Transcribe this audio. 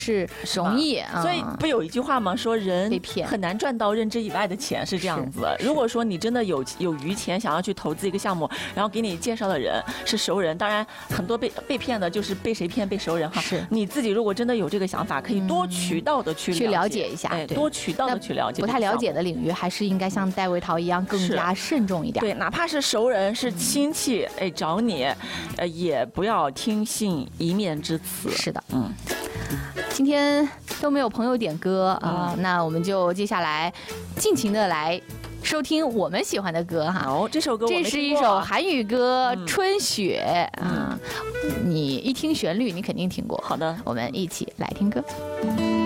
是容易啊。 所以不有一句话吗？说人被骗很难赚到认知以外的钱，是这样子。如果说你真的有余钱想要去投资一个项目，然后给你介绍的人是熟人，当然很多被骗的就是被谁骗被熟人哈。 是你自己如果真的有这个想法，可以多渠道的去了解一下， 哎，多渠道的去了解。 不太了解的领域，还是应该像戴维陶一样更加慎重一点。 对，哪怕是熟人是亲戚，哎，找你，也不要听信一面之词。 是的，今天都没有朋友点歌啊，那我们就接下来尽情的来收听我们喜欢的歌哈。 这首歌这是一首韩语歌《春雪》啊，你一听旋律，你肯定听过。 好的， 我们一起来听歌。